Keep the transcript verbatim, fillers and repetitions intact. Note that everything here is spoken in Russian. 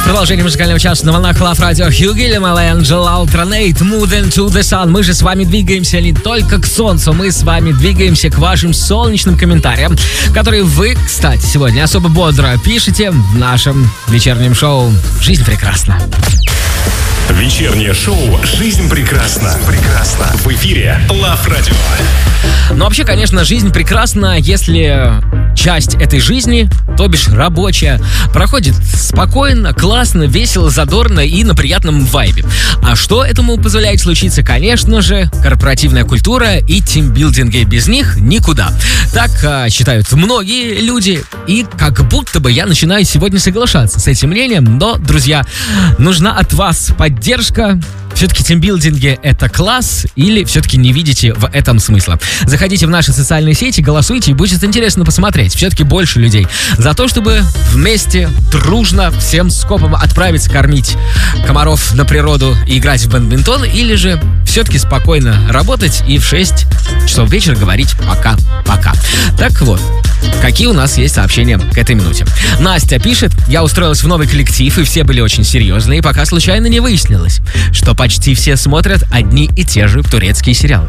Продолжение музыкального часа на волнах Love Radio. Хью Гиллем, Элджел, Алтронейт, Mood into the Sun. Мы же с вами двигаемся не только к солнцу, мы с вами двигаемся к вашим солнечным комментариям, которые вы, кстати, сегодня особо бодро пишете в нашем вечернем шоу «Жизнь прекрасна». Вечернее шоу «Жизнь прекрасна». Прекрасно. В эфире Love Radio. Ну, вообще, конечно, жизнь прекрасна, если часть этой жизни, то бишь рабочая, проходит спокойно, классно, весело, задорно и на приятном вайбе. А что этому позволяет случиться? Конечно же, корпоративная культура и тимбилдинги. Без них никуда. Так а, считают многие люди, и как будто бы я начинаю сегодня соглашаться с этим мнением. Но, друзья, нужна от вас поддержка. Все-таки тимбилдинги — это класс, или все-таки не видите в этом смысла? Заходите в наши социальные сети, голосуйте, и будет интересно посмотреть. Все-таки больше людей за то, чтобы вместе, дружно, всем скопом отправиться кормить комаров на природу и играть в бадминтон, или же все-таки спокойно работать и в шесть часов вечера говорить пока-пока. Так вот, какие у нас есть сообщения к этой минуте? Настя пишет: я устроилась в новый коллектив, и все были очень серьезные, пока случайно не выяснилось, что почти все смотрят одни и те же турецкие сериалы.